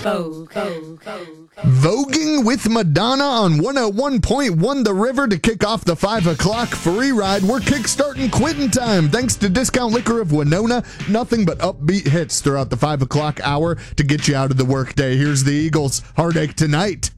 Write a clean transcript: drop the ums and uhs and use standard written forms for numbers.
Voguing with Madonna on 101.1 The River to kick off the 5 o'clock free ride. We're kickstarting Quitting Time. Thanks to Discount Liquor of Winona. Nothing but upbeat hits throughout the 5 o'clock hour to get you out of the workday. Here's the Eagles' Heartache Tonight.